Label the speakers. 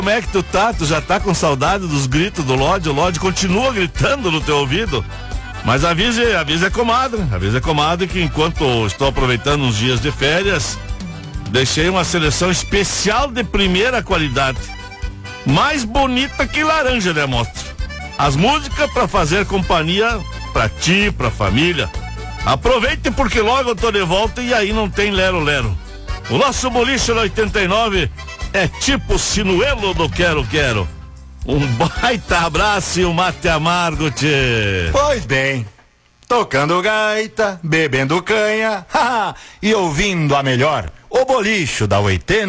Speaker 1: Como é que tu tá? Tu já tá com saudade dos gritos do Lodge? O Lodge continua gritando no teu ouvido. Mas avise a comadre que enquanto estou aproveitando uns dias de férias, deixei uma seleção especial de primeira qualidade. Mais bonita que laranja de amostra. As músicas para fazer companhia pra ti, pra família. Aproveite porque logo eu tô de volta e aí não tem lero-lero. O nosso boliche no 89 é tipo sinuelo do quero-quero. Um baita abraço e um mate amargo, tchê.
Speaker 2: Pois bem, tocando gaita, bebendo canha, e ouvindo a melhor, o bolicho da 89.